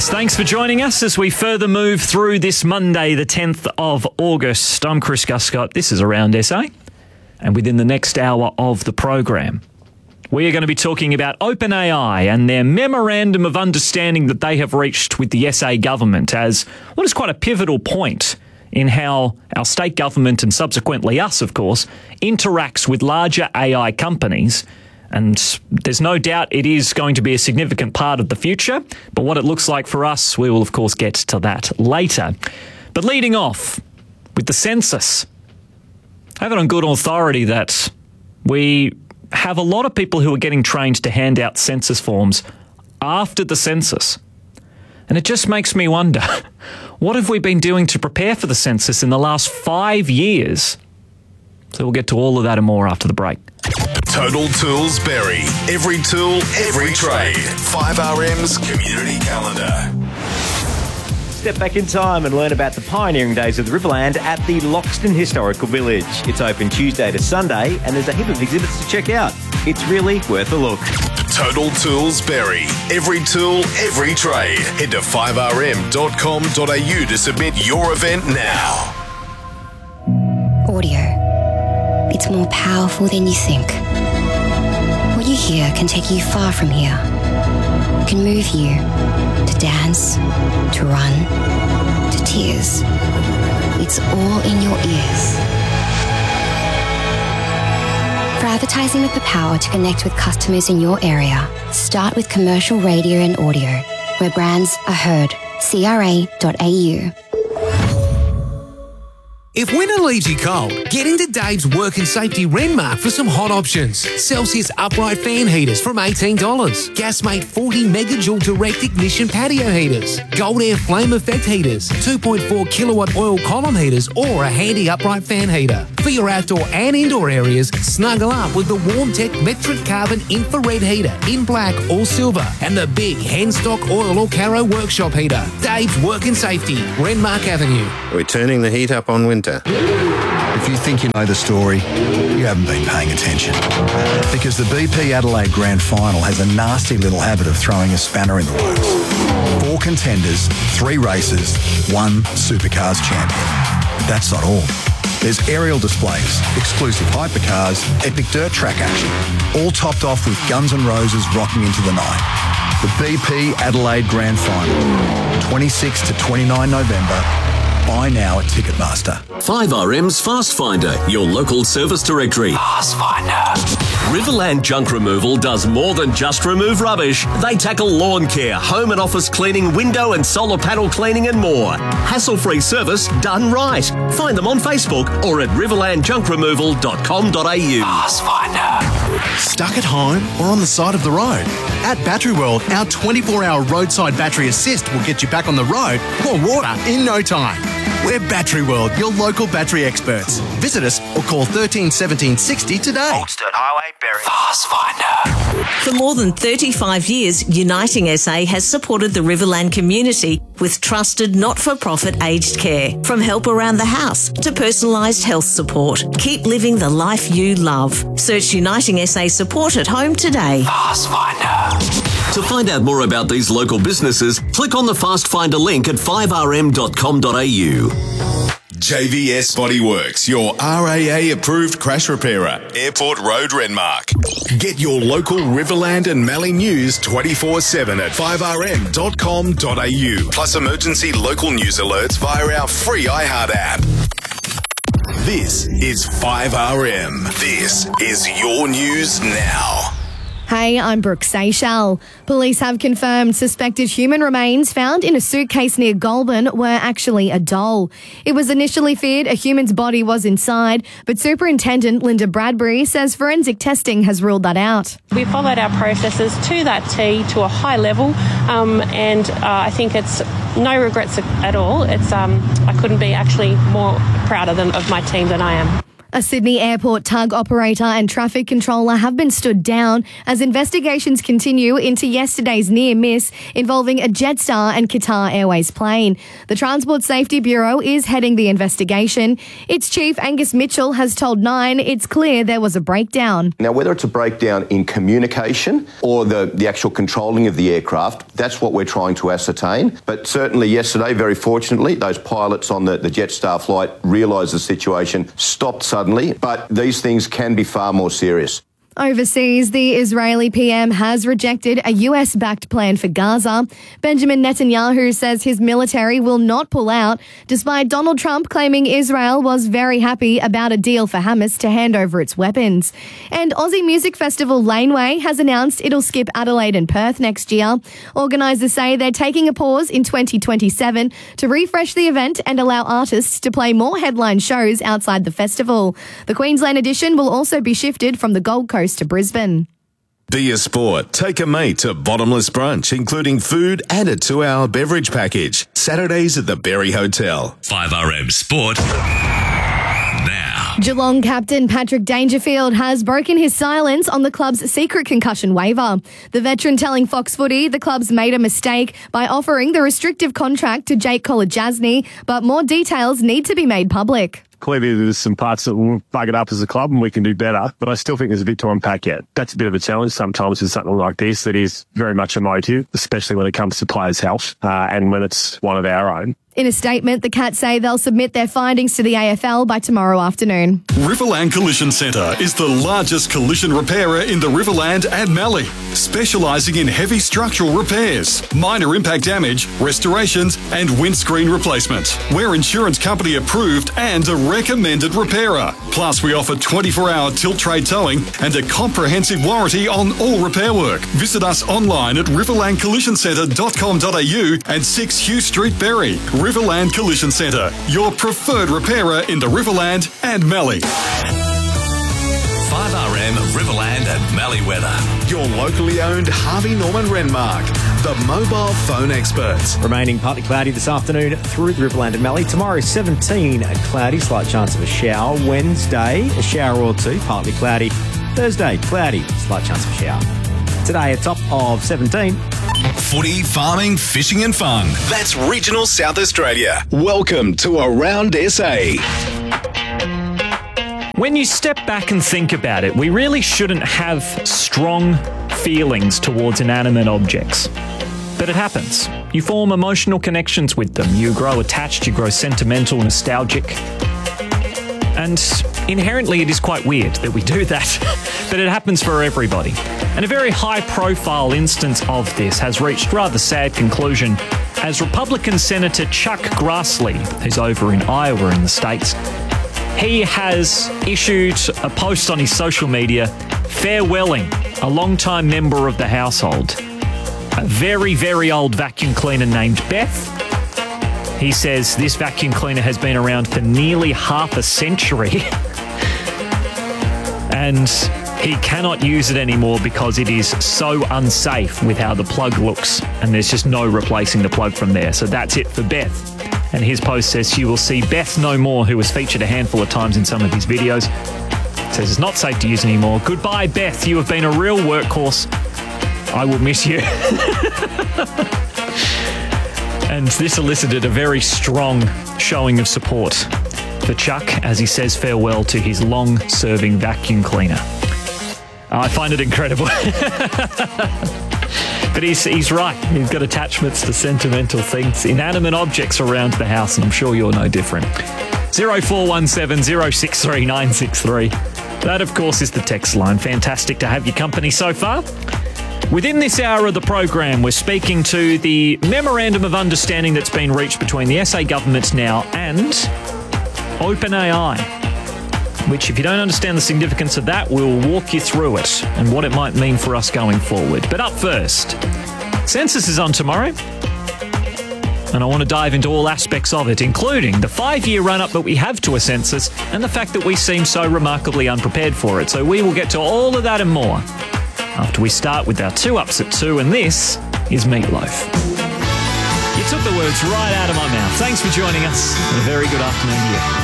Yes, thanks for joining us as we further move through this Monday, the 10th of August. I'm Chris Guscott. This is Around SA. And within the next hour of the program, we are going to be talking about OpenAI and their memorandum of understanding that they have reached with the SA government as what is quite a pivotal point in how our state government and subsequently us, of course, interacts with larger AI companies. And there's no doubt it is going to be a significant part of the future. But what it looks like for us, we will, of course, get to that later. But leading off with the census, I have it on good authority that we have a lot of people who are getting trained to hand out census forms after the census. And it just makes me wonder, what have we been doing to prepare for the census in the last 5 years? So we'll get to all of that and more after the break. Total Tools Berry. Every tool, every trade. 5RM's community calendar. Step back in time and learn about the pioneering days of the Riverland at the Loxton Historical Village. It's open Tuesday to Sunday and there's a heap of exhibits to check out. It's really worth a look. Total Tools Berry. Every tool, every trade. Head to 5rm.com.au to submit your event now. Audio. It's more powerful than you think. What you hear can take you far from here. It can move you to dance, to run, to tears. It's all in your ears. For advertising with the power to connect with customers in your area, start with commercial radio and audio, where brands are heard. CRA.au. If winter leaves you cold, get into Dave's Work and Safety Renmark for some hot options. Celsius upright fan heaters from $18. Gasmate 40 megajoule direct ignition patio heaters. Gold Air flame effect heaters. 2.4 kilowatt oil column heaters or a handy upright fan heater. For your outdoor and indoor areas, snuggle up with the WarmTech metric carbon infrared heater in black or silver and the big Henstock oil or Caro workshop heater. Dave's Work and Safety, Renmark Avenue. We're turning the heat up on winter. If you think you know the story, you haven't been paying attention. Because the BP Adelaide Grand Final has a nasty little habit of throwing a spanner in the works. 4 contenders, 3 races, 1 Supercars champion. But that's not all. There's aerial displays, exclusive hypercars, epic dirt track action, all topped off with Guns N' Roses rocking into the night. The BP Adelaide Grand Final, 26 to 29 November. Buy now at Ticketmaster. 5RM's Fast Finder, your local service directory. Fast Finder. Riverland Junk Removal does more than just remove rubbish. They tackle lawn care, home and office cleaning, window and solar panel cleaning and more. Hassle-free service done right. Find them on Facebook or at riverlandjunkremoval.com.au. Fast Finder. Stuck at home or on the side of the road? At Battery World, our 24-hour roadside battery assist will get you back on the road or water in no time. We're Battery World, your local battery experts. Visit us or call 13 17 60 today. Oldstone Highway, Berry. Fast Finder. For more than 35 years, Uniting SA has supported the Riverland community with trusted not-for-profit aged care. From help around the house to personalised health support. Keep living the life you love. Search Uniting SA Support at home today. Fast Finder. To find out more about these local businesses, click on the Fast Finder link at 5rm.com.au. JVS Bodyworks, your RAA-approved crash repairer. Airport Road, Renmark. Get your local Riverland and Mallee news 24/7 at 5rm.com.au. Plus emergency local news alerts via our free iHeart app. This is 5RM. This is your news now. Hey, I'm Brooke Seychelles. Police have confirmed suspected human remains found in a suitcase near Goulburn were actually a doll. It was initially feared a human's body was inside, but Superintendent Linda Bradbury says forensic testing has ruled that out. We followed our processes to that T to a high level, and I think it's no regrets at all. It's I couldn't be actually more prouder of my team than I am. A Sydney airport tug operator and traffic controller have been stood down as investigations continue into yesterday's near miss involving a Jetstar and Qatar Airways plane. The Transport Safety Bureau is heading the investigation. Its chief, Angus Mitchell, has told Nine it's clear there was a breakdown. Now, whether it's a breakdown in communication or the actual controlling of the aircraft, that's what we're trying to ascertain. But certainly yesterday, very fortunately, those pilots on the Jetstar flight realised the situation, stopped suddenly, but these things can be far more serious. Overseas, the Israeli PM has rejected a US-backed plan for Gaza. Benjamin Netanyahu says his military will not pull out, despite Donald Trump claiming Israel was very happy about a deal for Hamas to hand over its weapons. And Aussie music festival Laneway has announced it'll skip Adelaide and Perth next year. Organisers say they're taking a pause in 2027 to refresh the event and allow artists to play more headline shows outside the festival. The Queensland edition will also be shifted from the Gold Coast to Brisbane. Be a sport. Take a mate to Bottomless Brunch, including food and a 2-hour beverage package. Saturdays at the Berry Hotel. 5RM Sport. Now. Geelong captain Patrick Dangerfield has broken his silence on the club's secret concussion waiver. The veteran telling Fox Footy the club's made a mistake by offering the restrictive contract to Jake Kolodjasny, but more details need to be made public. Clearly, there's some parts that will bug it up as a club and we can do better, but I still think there's a bit to unpack yet. That's a bit of a challenge sometimes with something like this that is very much emotive, especially when it comes to players' health and when it's one of our own. In a statement, the Cats say they'll submit their findings to the AFL by tomorrow afternoon. Riverland Collision Centre is the largest collision repairer in the Riverland and Mallee, specialising in heavy structural repairs, minor impact damage, restorations and windscreen replacement. We're insurance company approved and a recommended repairer. Plus, we offer 24-hour tilt tray towing and a comprehensive warranty on all repair work. Visit us online at riverlandcollisioncentre.com.au and 6 Hugh Street, Berry. Riverland Collision Centre, your preferred repairer in the Riverland and Mallee. 5RM Riverland and Mallee weather. Your locally owned Harvey Norman Renmark, the mobile phone experts. Remaining partly cloudy this afternoon through the Riverland and Mallee. Tomorrow 17 cloudy, slight chance of a shower. Wednesday, a shower or two, partly cloudy. Thursday, cloudy, slight chance of a shower. Today, a top of 17. Footy, farming, fishing and fun. That's regional South Australia. Welcome to Around SA. When you step back and think about it, we really shouldn't have strong feelings towards inanimate objects. But it happens. You form emotional connections with them. You grow attached, you grow sentimental, nostalgic. And inherently it is quite weird that we do that, but it happens for everybody. And a very high-profile instance of this has reached rather sad conclusion as Republican Senator Chuck Grassley, who's over in Iowa in the States, he has issued a post on his social media farewelling a long-time member of the household, a very, very old vacuum cleaner named Beth. He says this vacuum cleaner has been around for nearly half a century and he cannot use it anymore because it is so unsafe with how the plug looks and there's just no replacing the plug from there. So that's it for Beth. And his post says, "You will see Beth no more," who was featured a handful of times in some of his videos. Says it's not safe to use anymore. Goodbye, Beth. You have been a real workhorse. I will miss you. And this elicited a very strong showing of support for Chuck as he says farewell to his long-serving vacuum cleaner. I find it incredible. But he's right. He's got attachments to sentimental things, inanimate objects around the house, and I'm sure you're no different. 0417 063 963. That, of course, is the text line. Fantastic to have your company so far. Within this hour of the program, we're speaking to the Memorandum of Understanding that's been reached between the SA government now and OpenAI, which, if you don't understand the significance of that, we'll walk you through it and what it might mean for us going forward. But up first, Census is on tomorrow, and I want to dive into all aspects of it, including the 5-year run-up that we have to a census and the fact that we seem so remarkably unprepared for it. So we will get to all of that and more after we start with our 2 Ups at 2, and this is Meatloaf. You took the words right out of my mouth. Thanks for joining us, and a very good afternoon to you.